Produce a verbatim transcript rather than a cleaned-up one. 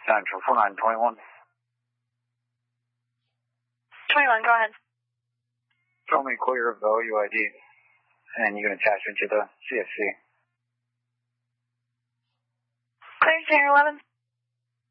Central four nine twenty-one. twenty-one, go ahead. Show me clear of the O U I D, and you can attach it to the C F C. Clear, Sierra eleven.